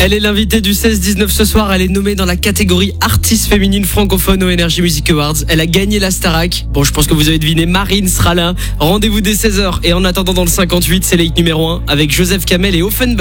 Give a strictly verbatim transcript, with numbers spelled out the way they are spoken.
Elle est l'invitée du seize dix-neuf ce soir. Elle est nommée dans la catégorie artiste féminine francophone aux Energy Music Awards. Elle a gagné la Starac. Bon, je pense que vous avez deviné, Marine sera là. Rendez-vous dès seize heures. Et en attendant, dans le cinquante-huit, c'est l'hit numéro un avec Joseph Kamel et Offenbach.